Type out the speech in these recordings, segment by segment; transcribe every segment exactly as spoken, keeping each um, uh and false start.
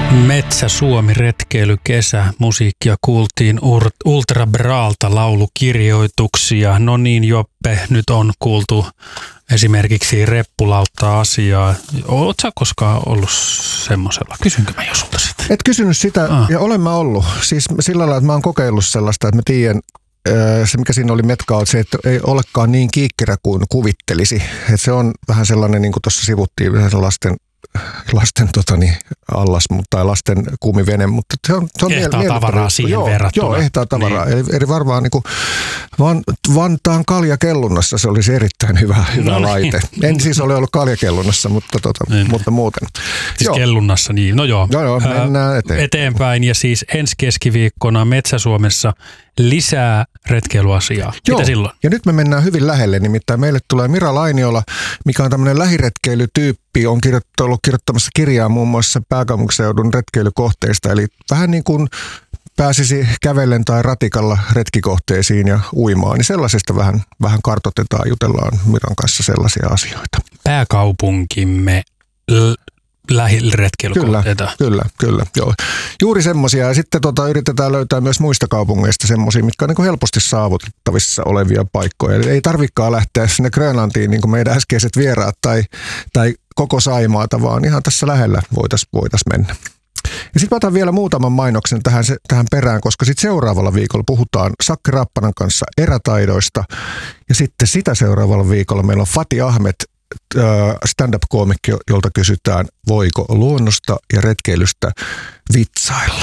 Metsä, Suomi, retkeily, kesä, musiikkia kuultiin ur- Ultra Braalta laulukirjoituksia. No niin, Joppe, nyt on kuultu esimerkiksi reppulautta-asiaa. Oletko sä koskaan ollut semmoisella? Kysynkö mä jo sulta sitä? Et kysynyt sitä, ah. ja olen mä ollut. Siis sillä lailla, että mä oon kokeillut sellaista, että mä tiedän, se mikä siinä oli Metka, on se, että ei olekaan niin kiikkerä kuin kuvittelisi. Että se on vähän sellainen, niin kuin tuossa sivuttiin, lasten lasten tota niin, allas tai lasten kuumivene, mutta se on, se on ehtaa miel- tavaraa siihen joo, verrattuna. Joo, ehtaa tavaraa. Niin. Eli, eli varmaan niin kuin Van, Vantaan kaljakellunnassa se olisi erittäin hyvä, hyvä no laite. Niin. En siis ole ollut kaljakellunnassa, mutta, tota, niin. mutta muuten. Siis joo. Kellunnassa, niin. No joo. Joo, joo, mennään eteenpäin. eteenpäin. Ja siis ensi keskiviikkona Metsä-Suomessa lisää retkeilyasiaa. Joo. Mitä silloin? Ja nyt me mennään hyvin lähelle, nimittäin meille tulee Mira Lainiola, mikä on tämmöinen lähiretkeilytyyppi, on kirjoittanut, ollut kirjoittamassa kirjaa muun muassa pääkaupunkiseudun retkeilykohteista, eli vähän niin kuin pääsisi kävellen tai ratikalla retkikohteisiin ja uimaan, niin sellaisesta vähän, vähän kartoitetaan, jutellaan Miran kanssa sellaisia asioita. Pääkaupunkimme l- lähiretkeilykohteita. Kyllä, kyllä, kyllä. Joo. Juuri semmoisia. Ja sitten tota, yritetään löytää myös muista kaupungeista semmoisia, mitkä on niin kuin helposti saavutettavissa olevia paikkoja. Eli ei tarvikaan lähteä sinne Grönlantiin niin kuin meidän äskeiset vieraat tai, tai koko Saimaata, vaan ihan tässä lähellä voitaisiin voitais mennä. Ja sitten mä otan vielä muutaman mainoksen tähän, tähän perään, koska sitten seuraavalla viikolla puhutaan Sakke Rappanan kanssa erätaidoista. Ja sitten sitä seuraavalla viikolla meillä on Fatih Ahmed, stand-up-koomikki, jolta kysytään, voiko luonnosta ja retkeilystä vitsailla.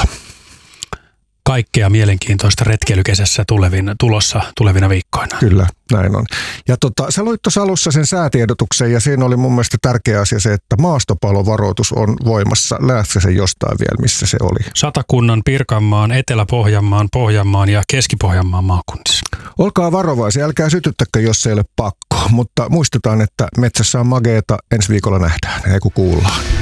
Kaikkea mielenkiintoista retkeilykesässä tulevina, tulossa tulevina viikkoina. Kyllä, näin on. Ja tota, sä luit tuossa alussa sen säätiedotuksen ja siinä oli mun mielestä tärkeä asia se, että maastopalovaroitus on voimassa. Näetkö sen jostain vielä, missä se oli? Satakunnan, Pirkanmaan, Etelä-Pohjanmaan, Pohjanmaan ja Keski-Pohjanmaan maakunnissa. Olkaa varovaisia, älkää sytyttäkö, jos ei ole pakko, mutta muistetaan, että metsässä on mageeta, ensi viikolla nähdään, ei kun kuullaan.